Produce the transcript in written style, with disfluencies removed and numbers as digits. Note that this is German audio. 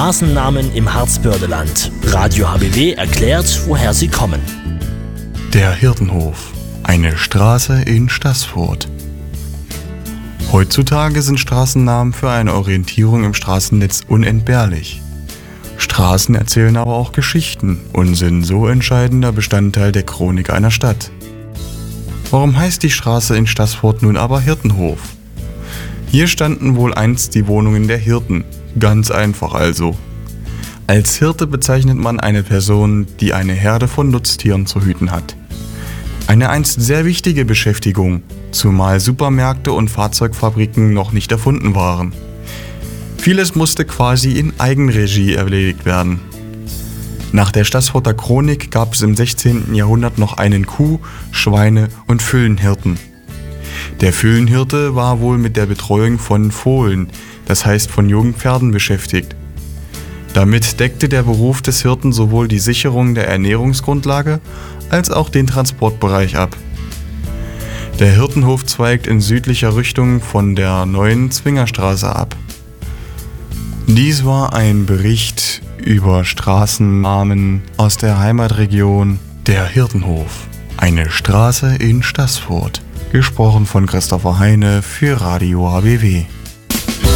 Straßennamen im Harzbördeland. Radio HBW erklärt, woher sie kommen. Der Hirtenhof, eine Straße in Staßfurt. Heutzutage sind Straßennamen für eine Orientierung im Straßennetz unentbehrlich. Straßen erzählen aber auch Geschichten und sind so entscheidender Bestandteil der Chronik einer Stadt. Warum heißt die Straße in Staßfurt nun aber Hirtenhof? Hier standen wohl einst die Wohnungen der Hirten, ganz einfach also. Als Hirte bezeichnet man eine Person, die eine Herde von Nutztieren zu hüten hat. Eine einst sehr wichtige Beschäftigung, zumal Supermärkte und Fahrzeugfabriken noch nicht erfunden waren. Vieles musste quasi in Eigenregie erledigt werden. Nach der Staßfurter Chronik gab es im 16. Jahrhundert noch einen Kuh-, Schweine- und Füllenhirten. Der Füllenhirte war wohl mit der Betreuung von Fohlen, das heißt von Jungpferden, beschäftigt. Damit deckte der Beruf des Hirten sowohl die Sicherung der Ernährungsgrundlage als auch den Transportbereich ab. Der Hirtenhof zweigt in südlicher Richtung von der neuen Zwingerstraße ab. Dies war ein Bericht über Straßennamen aus der Heimatregion Der Hirtenhof, eine Straße in Staßfurt. Gesprochen von Christopher Heine für Radio HBW.